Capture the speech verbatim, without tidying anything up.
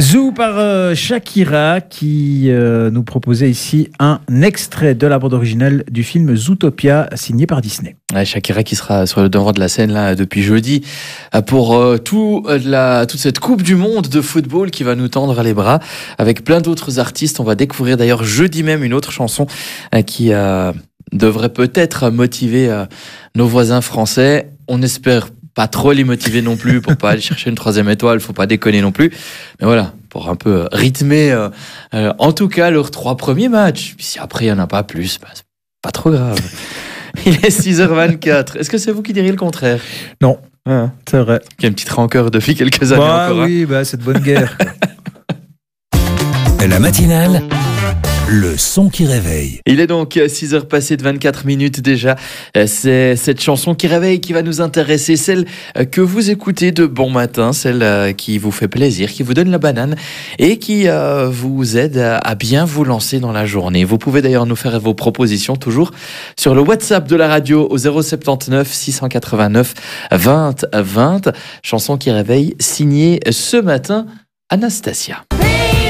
Zou par euh, Shakira qui euh, nous proposait ici un extrait de la bande originale du film Zootopia signé par Disney. Ouais, Shakira qui sera sur le devant de la scène là depuis jeudi pour euh, tout, euh, la, toute cette Coupe du Monde de football qui va nous tendre les bras avec plein d'autres artistes. On va découvrir d'ailleurs jeudi même une autre chanson euh, qui euh, devrait peut-être motiver euh, nos voisins français. On espère pas trop les motiver non plus pour pas aller chercher une troisième étoile, faut pas déconner non plus. Mais voilà, pour un peu rythmer, euh, euh, en tout cas, leurs trois premiers matchs. Puis si après il y en a pas plus, bah, c'est pas trop grave. Il est six heures vingt-quatre. Est-ce que c'est vous qui diriez le contraire? Non, ah, c'est vrai. Il y a une petite rancœur depuis quelques années bah, encore. Oui, hein. bah, c'est de bonne guerre. La matinale, le son qui réveille. Il est donc six heures passées de vingt-quatre minutes déjà. C'est cette chanson qui réveille qui va nous intéresser, celle que vous écoutez de bon matin, celle qui vous fait plaisir, qui vous donne la banane et qui euh, vous aide à bien vous lancer dans la journée. Vous pouvez d'ailleurs nous faire vos propositions toujours sur le WhatsApp de la radio au zéro sept neuf six cent quatre-vingt-neuf vingt vingt. Chanson qui réveille signée ce matin Anastasia.